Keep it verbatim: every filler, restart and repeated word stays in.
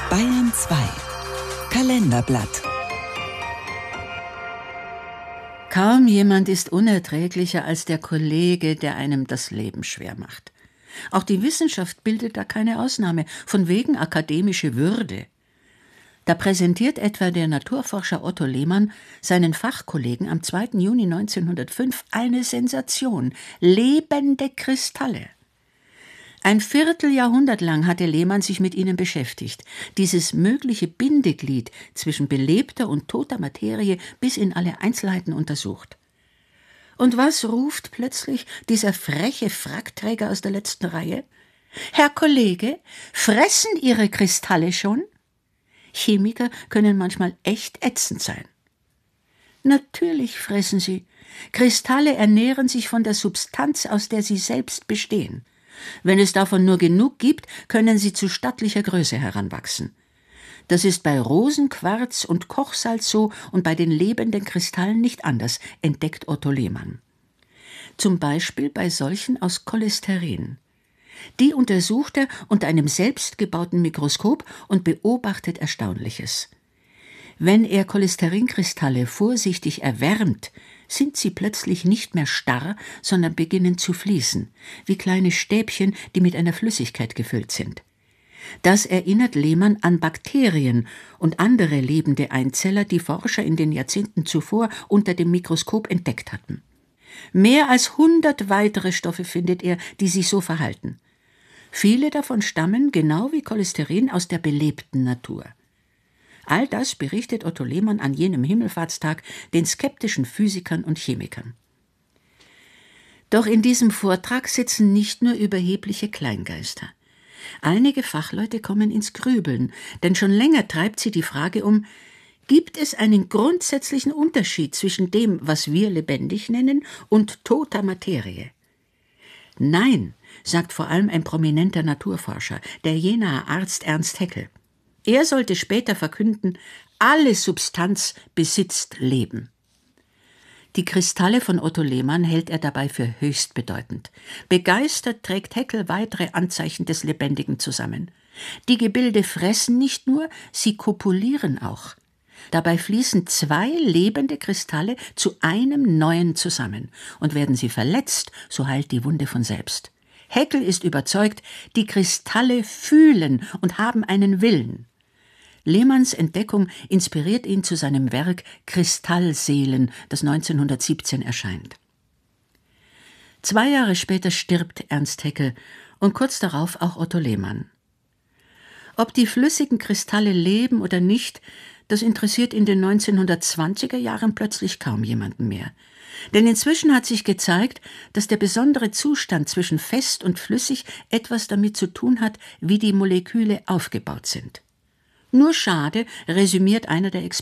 Bayern zwei Kalenderblatt. Kaum jemand ist unerträglicher als der Kollege, der einem das Leben schwer macht. Auch die Wissenschaft bildet da keine Ausnahme, von wegen akademische Würde. Da präsentiert etwa der Naturforscher Otto Lehmann seinen Fachkollegen am zweiten Juni neunzehnhundertfünf eine Sensation: lebende Kristalle. Ein Vierteljahrhundert lang hatte Lehmann sich mit ihnen beschäftigt, dieses mögliche Bindeglied zwischen belebter und toter Materie bis in alle Einzelheiten untersucht. Und was ruft plötzlich dieser freche Frackträger aus der letzten Reihe? »Herr Kollege, fressen Ihre Kristalle schon?« Chemiker können manchmal echt ätzend sein. Natürlich fressen sie. Kristalle ernähren sich von der Substanz, aus der sie selbst bestehen. Wenn es davon nur genug gibt, können sie zu stattlicher Größe heranwachsen. Das ist bei Rosenquarz und Kochsalz so und bei den lebenden Kristallen nicht anders, entdeckt Otto Lehmann. Zum Beispiel bei solchen aus Cholesterin. Die untersucht er unter einem selbstgebauten Mikroskop und beobachtet Erstaunliches. Wenn er Cholesterinkristalle vorsichtig erwärmt, sind sie plötzlich nicht mehr starr, sondern beginnen zu fließen, wie kleine Stäbchen, die mit einer Flüssigkeit gefüllt sind. Das erinnert Lehmann an Bakterien und andere lebende Einzeller, die Forscher in den Jahrzehnten zuvor unter dem Mikroskop entdeckt hatten. Mehr als hundert weitere Stoffe findet er, die sich so verhalten. Viele davon stammen, genau wie Cholesterin, aus der belebten Natur. All das berichtet Otto Lehmann an jenem Himmelfahrtstag den skeptischen Physikern und Chemikern. Doch in diesem Vortrag sitzen nicht nur überhebliche Kleingeister. Einige Fachleute kommen ins Grübeln, denn schon länger treibt sie die Frage um: Gibt es einen grundsätzlichen Unterschied zwischen dem, was wir lebendig nennen, und toter Materie? Nein, sagt vor allem ein prominenter Naturforscher, der Jenaer Arzt Ernst Haeckel. Er sollte später verkünden: Alle Substanz besitzt Leben. Die Kristalle von Otto Lehmann hält er dabei für höchst bedeutend. Begeistert trägt Haeckel weitere Anzeichen des Lebendigen zusammen. Die Gebilde fressen nicht nur, sie kopulieren auch. Dabei fließen zwei lebende Kristalle zu einem neuen zusammen. Und werden sie verletzt, so heilt die Wunde von selbst. Haeckel ist überzeugt, die Kristalle fühlen und haben einen Willen. Lehmanns Entdeckung inspiriert ihn zu seinem Werk Kristallseelen, das neunzehnhundertsiebzehn erscheint. Zwei Jahre später stirbt Ernst Haeckel und kurz darauf auch Otto Lehmann. Ob die flüssigen Kristalle leben oder nicht, das interessiert in den neunzehnhundertzwanziger Jahren plötzlich kaum jemanden mehr. Denn inzwischen hat sich gezeigt, dass der besondere Zustand zwischen fest und flüssig etwas damit zu tun hat, wie die Moleküle aufgebaut sind. Nur schade, resümiert einer der Experten.